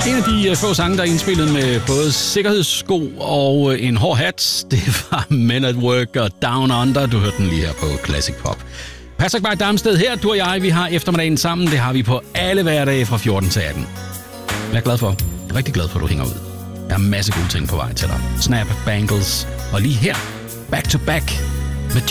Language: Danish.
En af de få sange, der er indspillet med både sikkerhedssko og en hård hat, det var Men at Work og Down Under. Du hørte den lige her på Classic Pop. Patrick Bay Damsted her, du og jeg, vi har eftermiddagen sammen. Det har vi på alle hverdage fra 14 til 18. Jeg er glad for, rigtig glad for, at du hænger ud. Jeg har en masse gode ting på vej til dig. Snap, Bangles og lige her, Back to Back.